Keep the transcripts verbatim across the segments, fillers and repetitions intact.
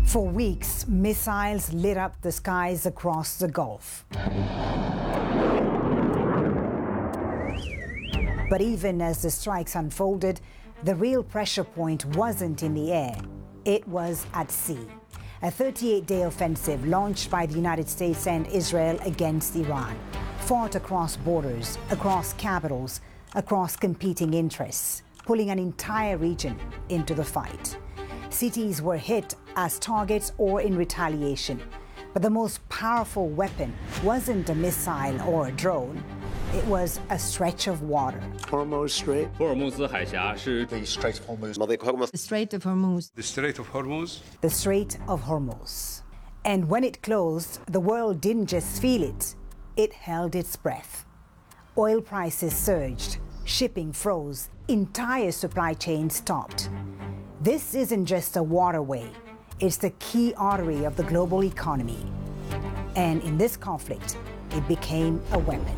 For weeks, missiles lit up the skies across the Gulf. But even as the strikes unfolded, the real pressure point wasn't in the air, it was at sea. A thirty-eight day offensive launched by the United States and Israel against Iran, fought across borders, across capitals, across competing interests, pulling an entire region into the fight. Cities were hit as targets or in retaliation. But the most powerful weapon wasn't a missile or a drone. It was a stretch of water. Hormuz Strait. 霍尔木兹海峡是 The Strait of Hormuz. The Strait of Hormuz. The Strait of Hormuz. The Strait of Hormuz. And when it closed, the world didn't just feel it, it held its breath. Oil prices surged, shipping froze, entire supply chains stopped. This isn't just a waterway, it's the key artery of the global economy. And in this conflict, it became a weapon.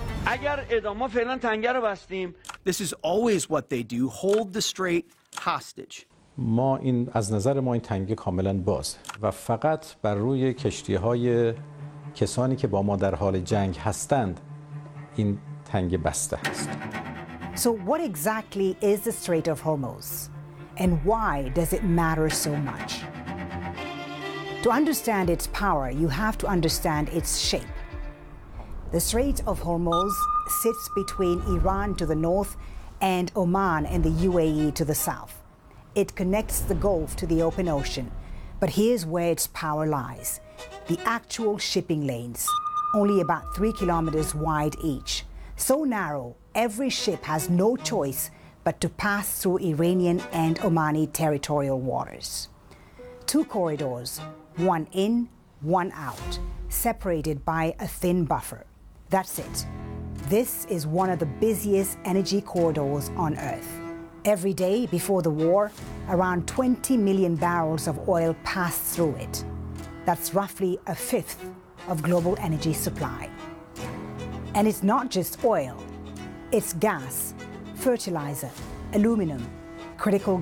This is always what they do, hold the strait hostage. ما این از نظر ما این تنگه کاملا باز و فقط بر روی کشتی‌های کسانی که با ما در حال جنگ هستند این تنگه بسته است. So what exactly is the Strait of Hormuz? And why does it matter so much? To understand its power, you have to understand its shape. The Strait of Hormuz sits between Iran to the north and Oman and the U A E to the south. It connects the Gulf to the open ocean. But here's where its power lies. The actual shipping lanes, only about three kilometers wide each. So narrow, every ship has no choice but to pass through Iranian and Omani territorial waters. Two corridors, one in, one out, separated by a thin buffer. That's it. This is one of the busiest energy corridors on Earth. Every day before the war, around twenty million barrels of oil passed through it. That's roughly a fifth of global energy supply. And it's not just oil, it's gas, fertilizer, aluminum, critical